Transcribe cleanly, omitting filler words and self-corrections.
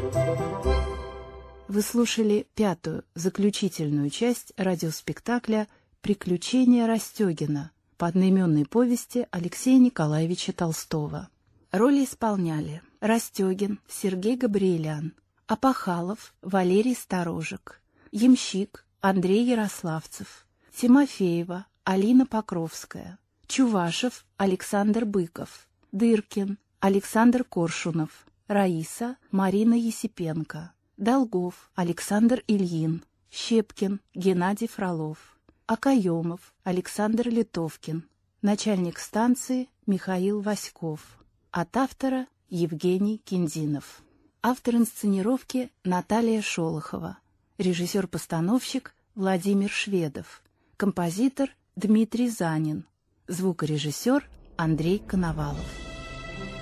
Вы слушали пятую, заключительную часть радиоспектакля «Приключения Растегина» по одноименной повести Алексея Николаевича Толстого. Роли исполняли Растегин Сергей Габриэлян, Апахалов Валерий Сторожек, Ямщик Андрей Ярославцев, Тимофеева Алина Покровская, Чувашев Александр Быков, Дыркин Александр Коршунов, Раиса Марина Есипенко, Долгов Александр Ильин, Щепкин Геннадий Фролов, Акаемов Александр Литовкин, начальник станции Михаил Васьков. От автора Евгений Киндинов. Автор инсценировки Наталья Шолохова. Режиссер-постановщик Владимир Шведов. Композитор Дмитрий Занин. Звукорежиссер Андрей Коновалов.